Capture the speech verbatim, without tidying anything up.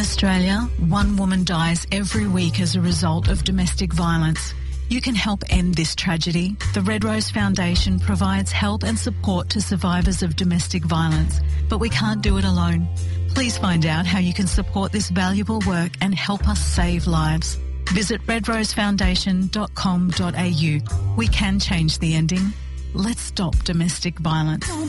Australia, one woman dies every week as a result of domestic violence. You can help end this tragedy. The Red Rose Foundation provides help and support to survivors of domestic violence, but we can't do it alone. Please find out how you can support this valuable work and help us save lives. Visit red rose foundation dot com dot a u. We can change the ending. Let's stop domestic violence.